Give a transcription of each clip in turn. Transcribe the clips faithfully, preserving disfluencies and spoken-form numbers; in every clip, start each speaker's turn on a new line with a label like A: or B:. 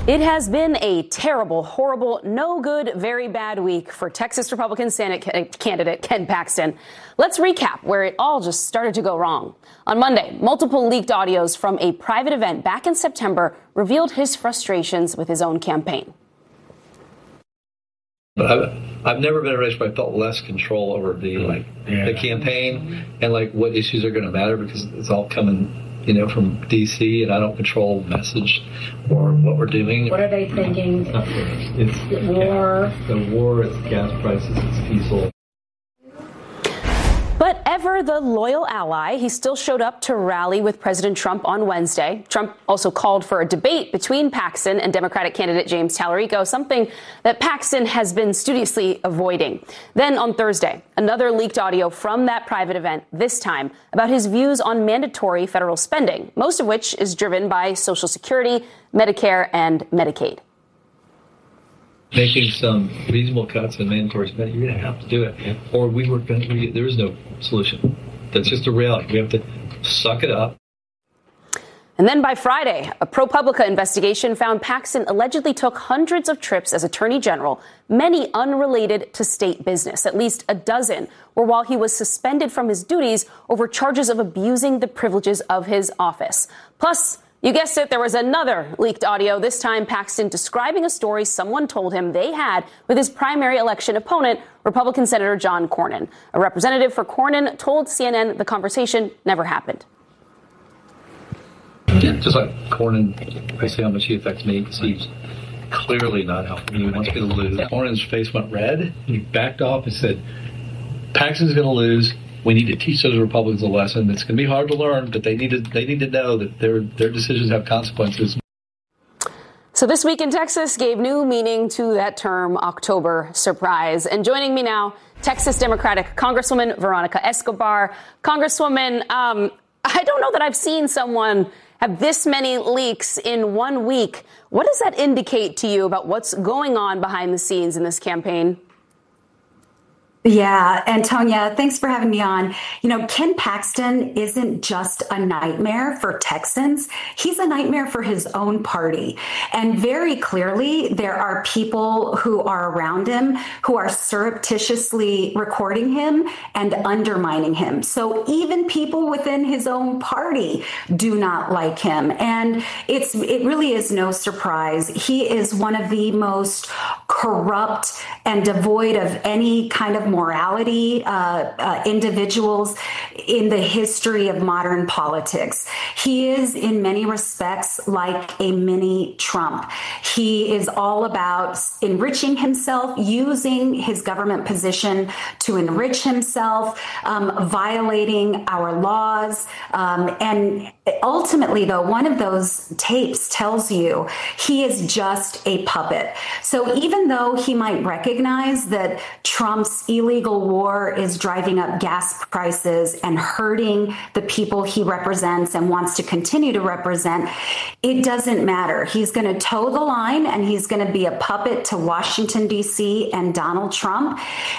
A: It has been a terrible, horrible, no good, very bad week for Texas Republican Senate candidate Ken Paxton. Let's recap where it all just started to go wrong. On Monday, multiple leaked audios from a private event back in September revealed his frustrations with his own campaign.
B: But I've, I've never been in a race where I felt less control over the like yeah. the campaign and like what issues are going to matter, because it's all coming, you know, from D C, and I don't control message or what we're doing.
C: What are they thinking?
B: It's
C: the war.
B: The war, it's gas prices, it's diesel.
A: But ever the loyal ally, he still showed up to rally with President Trump on Wednesday. Trump also called for a debate between Paxton and Democratic candidate James Tallarico, something that Paxton has been studiously avoiding. Then on Thursday, another leaked audio from that private event, this time about his views on mandatory federal spending, most of which is driven by Social Security, Medicare, and Medicaid.
B: Making some reasonable cuts in mandatory spending, you're going to have to do it, yeah. or we were going to, there is no solution. That's just a reality. We have to suck it up.
A: And then by Friday, a ProPublica investigation found Paxton allegedly took hundreds of trips as attorney general, many unrelated to state business. At least a dozen were while he was suspended from his duties over charges of abusing the privileges of his office. Plus, you guessed it, there was another leaked audio, this time Paxton describing a story someone told him they had with his primary election opponent, Republican Senator John Cornyn. A representative for Cornyn told C N N the conversation never happened.
B: Yeah, just like Cornyn, I see how much he affects me, because he's clearly not helping me. He wants me to lose. Cornyn's face went red. He backed off and said, Paxton's going to lose. We need to teach those Republicans a lesson. It's going to be hard to learn, but they need to they need to know that their their decisions have consequences.
A: So this week in Texas gave new meaning to that term, October surprise. And joining me now, Texas Democratic Congresswoman Veronica Escobar. Congresswoman, um, I don't know that I've seen someone have this many leaks in one week. What does that indicate to you about what's going on behind the scenes in this campaign?
D: Yeah, Antonia, thanks for having me on. You know, Ken Paxton isn't just a nightmare for Texans. He's a nightmare for his own party. And very clearly, there are people who are around him who are surreptitiously recording him and undermining him. So even people within his own party do not like him. And it's it really is no surprise. He is one of the most corrupt and devoid of any kind of morality uh, uh, individuals in the history of modern politics. He is in many respects like a mini Trump. He is all about enriching himself, using his government position to enrich himself, um, violating our laws. Um, and ultimately, though, one of those tapes tells you he is just a puppet. So even though he might recognize that Trump's illegal war is driving up gas prices and hurting the people he represents and wants to continue to represent, it doesn't matter. He's going to toe the line, and he's going to be a puppet to Washington, D C and Donald Trump.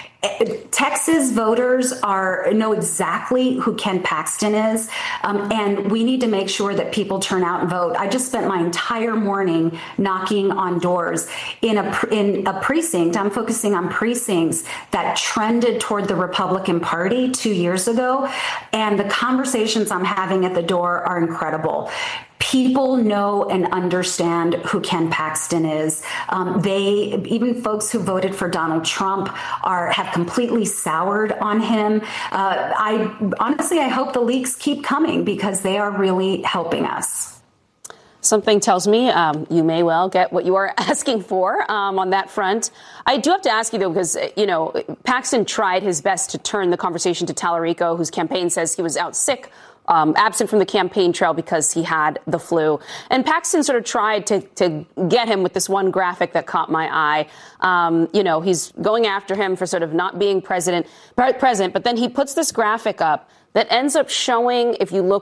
D: Texas voters are know exactly who Ken Paxton is, um, and we need to make sure that people turn out and vote. I just spent my entire morning knocking on doors in a in a precinct. I'm focusing on precincts that trended toward the Republican Party two years ago, and the conversations I'm having at the door are incredible. People know and understand who Ken Paxton is. Um, they, even folks who voted for Donald Trump, are have completely soured on him. Uh, I honestly, I hope the leaks keep coming, because they are really helping us.
A: Something tells me um, you may well get what you are asking for um, on that front. I do have to ask you, though, because, you know, Paxton tried his best to turn the conversation to Tallarico, whose campaign says he was out sick, Um, absent from the campaign trail because he had the flu. And Paxton sort of tried to, to get him with this one graphic that caught my eye. Um, you know, he's going after him for sort of not being president, present, but then he puts this graphic up that ends up showing, if you look